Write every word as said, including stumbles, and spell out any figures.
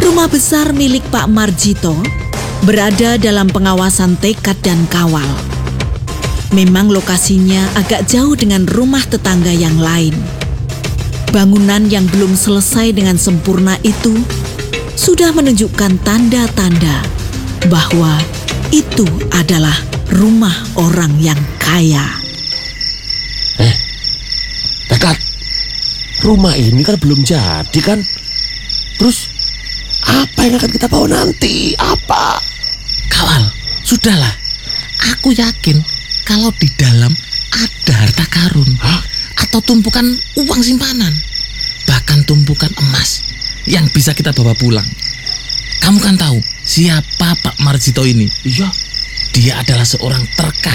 Rumah besar milik Pak Marjito berada dalam pengawasan tekad dan kawal. Memang lokasinya agak jauh dengan rumah tetangga yang lain. Bangunan yang belum selesai dengan sempurna itu sudah menunjukkan tanda-tanda bahwa itu adalah rumah orang yang kaya. Eh, Tekad, rumah ini kan belum jadi kan? Terus apa yang akan kita bawa nanti? Apa? Kawal, sudahlah. Aku yakin kalau di dalam ada harta karun. Hah? Atau tumpukan uang simpanan. Bahkan tumpukan emas yang bisa kita bawa pulang. Kamu kan tahu siapa Pak Marjito ini? Iya. Dia adalah seorang terkaya